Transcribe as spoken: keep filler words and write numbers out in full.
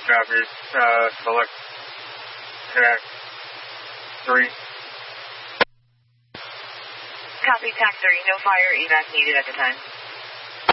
Copy. Uh, select tack three. Copy, tack three. No fire evac needed at the time.